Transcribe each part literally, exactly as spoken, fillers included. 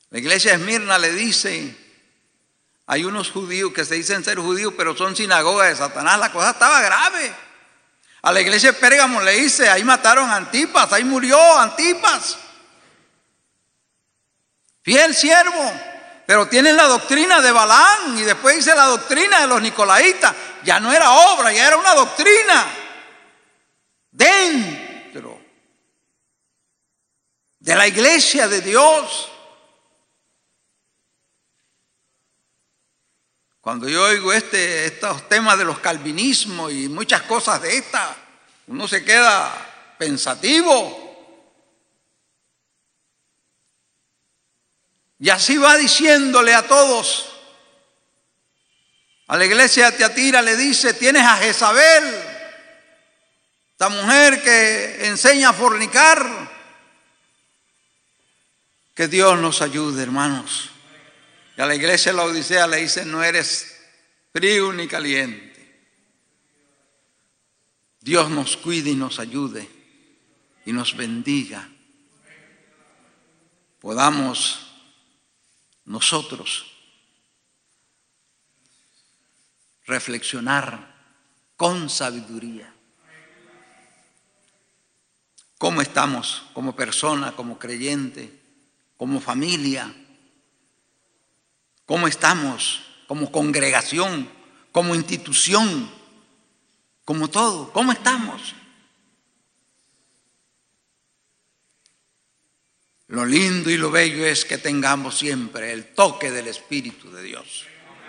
La iglesia de Esmirna le dice, hay unos judíos que se dicen ser judíos, pero son sinagoga de Satanás. La cosa estaba grave. A la iglesia de Pérgamo le dice, ahí mataron a Antipas, ahí murió Antipas. Fiel siervo, pero tienen la doctrina de Balaam y después dice la doctrina de los nicolaitas. Ya no era obra, ya era una doctrina dentro de la iglesia de Dios. Cuando yo oigo este, estos temas de los calvinismos y muchas cosas de esta, uno se queda pensativo. Y así va diciéndole a todos. A la iglesia de Tiatira le dice, tienes a Jezabel, esta mujer que enseña a fornicar. Que Dios nos ayude, hermanos. Y a la iglesia de la Odisea le dice, no eres frío ni caliente. Dios nos cuide y nos ayude y nos bendiga. Podamos nosotros reflexionar con sabiduría. ¿Cómo estamos como persona, como creyente, como familia? ¿Cómo estamos como congregación, como institución, como todo? ¿Cómo estamos? Lo lindo y lo bello es que tengamos siempre el toque del Espíritu de Dios.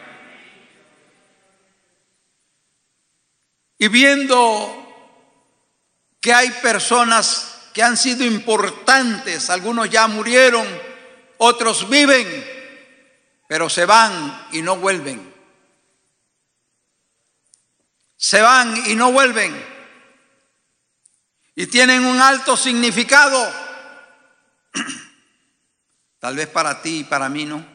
Y viendo que hay personas que han sido importantes, algunos ya murieron, otros viven, pero se van y no vuelven. Se van y no vuelven. Y tienen un alto significado. Tal vez para ti y para mí no.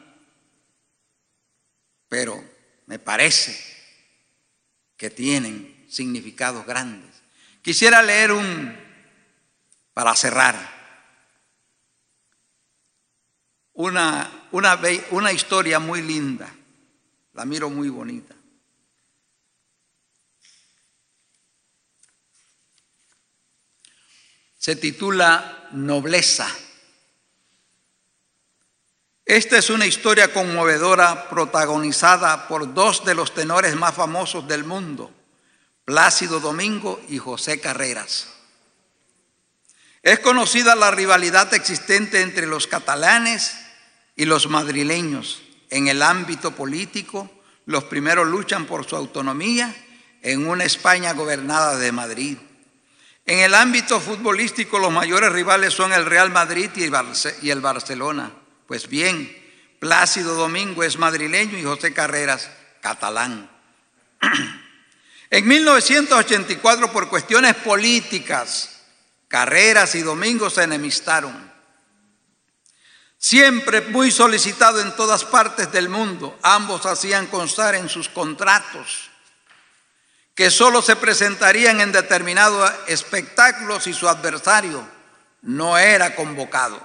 Pero me parece que tienen significados grandes. Quisiera leer un, para cerrar, Una, una, una historia muy linda, la miro muy bonita. Se titula Nobleza. Esta es una historia conmovedora protagonizada por dos de los tenores más famosos del mundo, Plácido Domingo y José Carreras. Es conocida la rivalidad existente entre los catalanes y los madrileños. En el ámbito político, los primeros luchan por su autonomía en una España gobernada de Madrid. En el ámbito futbolístico, los mayores rivales son el Real Madrid y el Barcelona. Pues bien, Plácido Domingo es madrileño y José Carreras catalán. En mil novecientos ochenta y cuatro, por cuestiones políticas, Carreras y Domingo se enemistaron. Siempre muy solicitado en todas partes del mundo, ambos hacían constar en sus contratos que solo se presentarían en determinados espectáculos si su adversario no era convocado.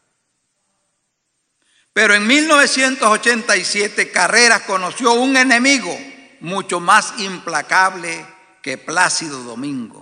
Pero en mil novecientos ochenta y siete, Carreras conoció un enemigo mucho más implacable que Plácido Domingo: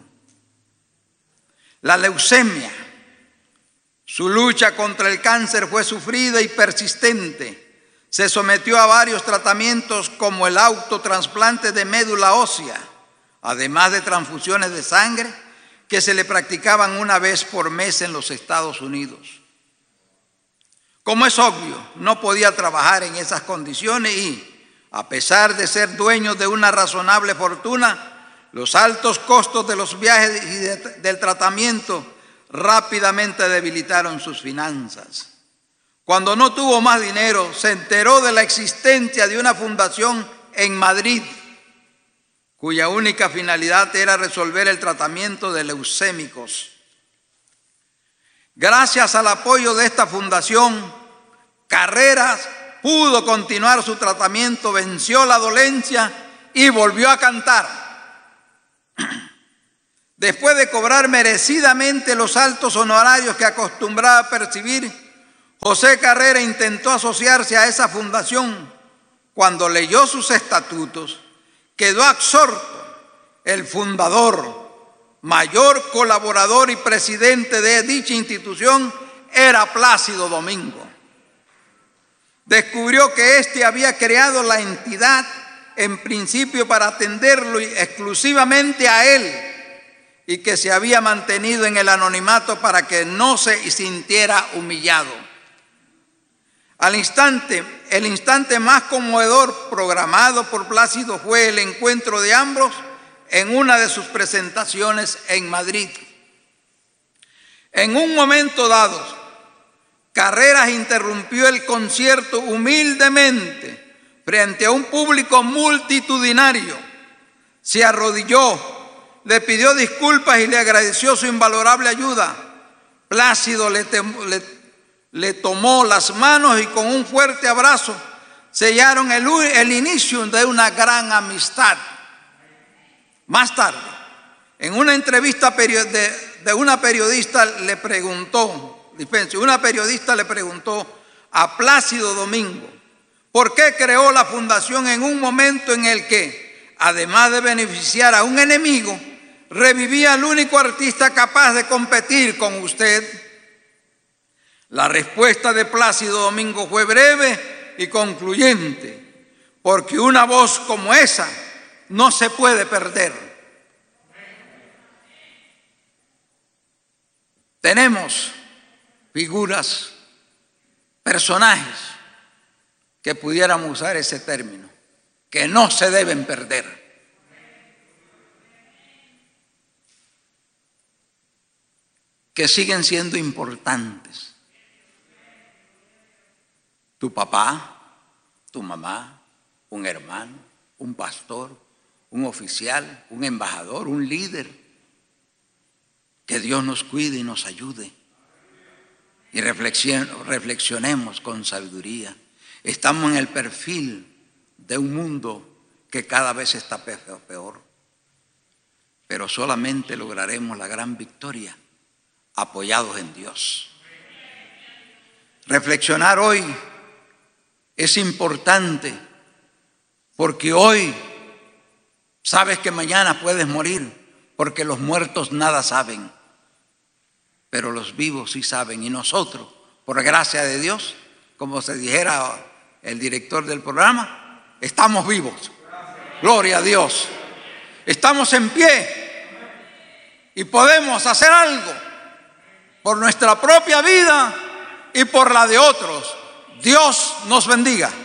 la leucemia. Su lucha contra el cáncer fue sufrida y persistente. Se sometió a varios tratamientos como el autotrasplante de médula ósea, además de transfusiones de sangre que se le practicaban una vez por mes en los Estados Unidos. Como es obvio, no podía trabajar en esas condiciones y, a pesar de ser dueño de una razonable fortuna, los altos costos de los viajes y de, del tratamiento rápidamente debilitaron sus finanzas. Cuando no tuvo más dinero, se enteró de la existencia de una fundación en Madrid, cuya única finalidad era resolver el tratamiento de leucémicos. Gracias al apoyo de esta fundación, Carreras pudo continuar su tratamiento, venció la dolencia y volvió a cantar. Después de cobrar merecidamente los altos honorarios que acostumbraba a percibir, José Carrera intentó asociarse a esa fundación. Cuando leyó sus estatutos, quedó absorto. El fundador, mayor colaborador y presidente de dicha institución era Plácido Domingo. Descubrió que éste había creado la entidad en principio para atenderlo exclusivamente a él y que se había mantenido en el anonimato para que no se sintiera humillado. Al instante, el instante más conmovedor programado por Plácido fue el encuentro de ambos en una de sus presentaciones en Madrid. En un momento dado, Carreras interrumpió el concierto humildemente frente a un público multitudinario. Se arrodilló, le pidió disculpas y le agradeció su invalorable ayuda. Plácido le, le, le tomó las manos y con un fuerte abrazo sellaron el, el inicio de una gran amistad. Más tarde, en una entrevista de, de una periodista le preguntó, dispense, una periodista le preguntó a Plácido Domingo por qué creó la fundación en un momento en el que, además de beneficiar a un enemigo, revivía al único artista capaz de competir con usted. La respuesta de Plácido Domingo fue breve y concluyente, porque una voz como esa no se puede perder. Tenemos figuras, personajes que pudiéramos usar ese término, que no se deben perder. Que siguen siendo importantes. Tu papá, tu mamá, un hermano, un pastor, un oficial, un embajador, un líder. Que Dios nos cuide y nos ayude. Y reflexionemos con sabiduría. Estamos en el perfil de un mundo que cada vez está peor. Pero solamente lograremos la gran victoria apoyados en Dios. Reflexionar hoy es importante porque hoy sabes que mañana puedes morir, porque los muertos nada saben, pero los vivos sí saben. Y nosotros, por gracia de Dios, como se dijera el director del programa, estamos vivos. Gloria a Dios. Estamos en pie y podemos hacer algo por nuestra propia vida y por la de otros. Dios nos bendiga.